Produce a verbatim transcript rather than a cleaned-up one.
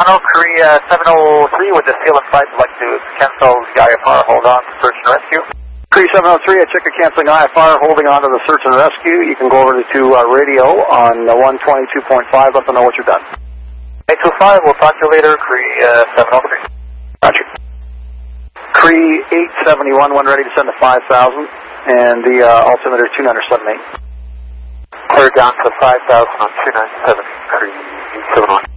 Hello, Cree uh, seven oh three with the seal of flight. Would like to cancel the I F R. Hold on to search and rescue. Cree seven oh three, I check your canceling I F R, holding on to the search and rescue. You can go over to uh, radio on uh, one twenty-two point five. Let them know what you're done. eight two five, we'll talk to you later. Cree uh, seven oh three. Roger. Cree eight seventy-one, when ready to send to five thousand, and the uh, altimeter two nine seven eight. Clear down to five thousand on two nine seven, Cree eight seven one.